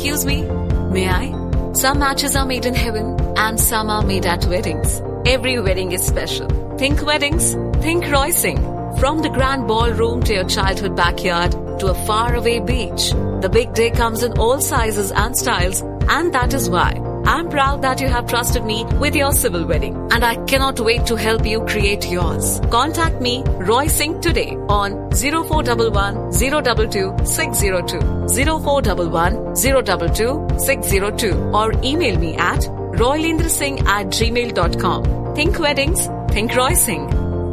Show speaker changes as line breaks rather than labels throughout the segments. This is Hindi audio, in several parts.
Excuse me, may I? Some matches are made in heaven and some are made at weddings. Every wedding is special. Think weddings, think Roysing. From the grand ballroom to your childhood backyard to a faraway beach, the big day comes in all sizes and styles, and that is why I'm proud that you have trusted me with your civil wedding, and I cannot wait to help you create yours. Contact me, Roysing, today on 0411 022 602, 0411 022 602, or email me at roylendrasingh@gmail.com. Think weddings, think Roysing.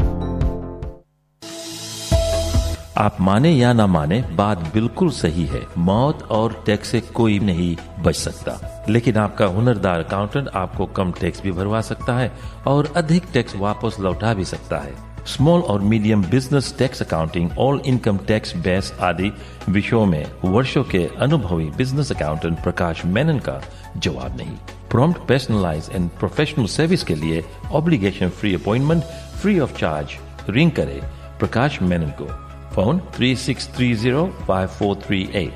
आप माने या ना माने, बात बिल्कुल सही है। मौत और टैक्स से कोई नहीं बच सकता, लेकिन आपका हुनरदार अकाउंटेंट आपको कम टैक्स भी भरवा सकता है और अधिक टैक्स वापस लौटा भी सकता है। स्मॉल और medium business tax accounting, all income tax base आदि विषयों में वर्षों के अनुभवी बिजनेस अकाउंटेंट प्रकाश मेनन का जवाब नहीं। Prompt, personalise and professional service के लिए obligation free appointment free of charge ring करे प्रकाश मेनन को। फोन 36305438,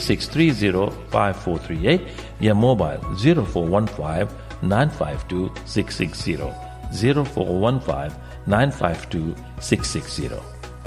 36305438 या मोबाइल 0415952660, 0415952660।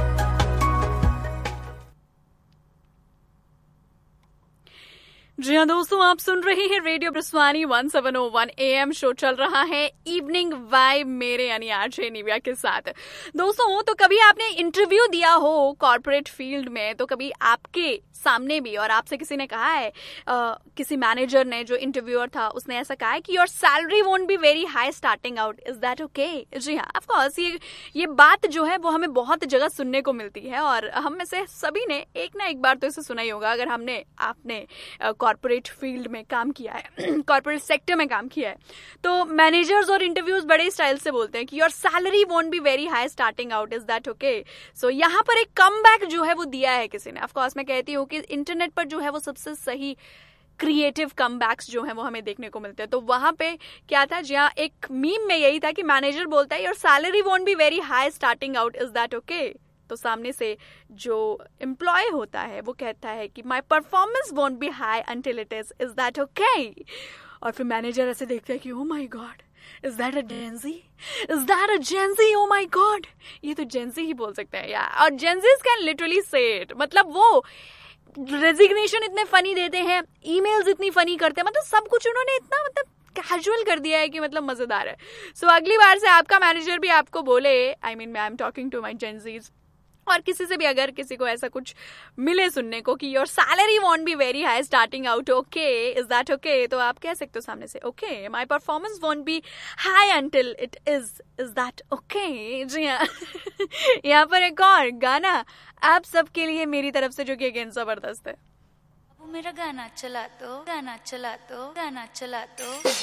जी हाँ दोस्तों, आप सुन रहे हैं रेडियो ब्रस्वानी 1701 AM। शो चल रहा है इवनिंग वाइब मेरे यानी आरजे निव्या के साथ। दोस्तों, तो कभी आपने इंटरव्यू दिया हो कॉर्पोरेट फील्ड में, तो कभी आपके सामने भी और आपसे किसी ने कहा है, किसी मैनेजर ने जो इंटरव्यूअर था उसने ऐसा कहा है कि your salary won't be very high starting out, is that okay? जी हाँ, ऑफ कोर्स ये बात जो है वो हमें बहुत जगह सुनने को मिलती है और हम में से सभी ने एक ना एक बार तो इसे सुना ही होगा अगर आपने कॉर्पोरेट फील्ड में काम किया है, कॉर्पोरेट सेक्टर में काम किया है। तो मैनेजर्स और इंटरव्यूज बड़े स्टाइल से बोलते हैं कि your salary won't be very high starting out, is that okay? सो यहाँ पर एक कमबैक जो है वो दिया है किसी ने। ऑफ कोर्स मैं कहती हूँ कि इंटरनेट पर जो है वो सबसे सही क्रिएटिव कमबैक्स जो है वो हमें देखने को मिलते हैं। तो वहां पे क्या था, जी हाँ, एक मीम में यही था कि मैनेजर बोलता है your salary won't be very high starting out, is that okay? तो सामने से जो एम्प्लॉय होता है वो कहता है कि my performance won't be high until it is that okay? और फिर मैनेजर ऐसे देखता है कि ओ माई God, is that a Gen Z? Is that a Gen Z? O my God, ये तो जेंजी ही बोल सकते हैं यार। और जेंजीज कैन लिटरली से इट, मतलब वो रेजिग्नेशन इतने फनी देते हैं, ईमेल्स इतनी फनी करते हैं, मतलब सब कुछ उन्होंने इतना कैजुअल कर दिया है कि मतलब मजेदार है। सो अगली बार से आपका मैनेजर भी आपको बोले, I am talking to my Gen Zs, और किसी से भी अगर किसी को ऐसा कुछ मिले सुनने को कि your salary want be very high starting out, okay, is that okay? तो आप कह सकते हो सामने से, okay, my performance want B high until it is that okay? जी हाँ। यहाँ पर एक और गाना आप सबके लिए मेरी तरफ से, जो कि अगेन जबरदस्त है।
मेरा गाना चला दो, गाना चला दो, गाना चला दो।